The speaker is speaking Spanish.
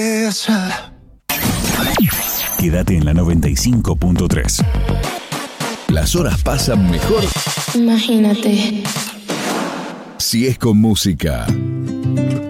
Quédate en la 95.3. Las horas pasan mejor. Imagínate. Si es con música.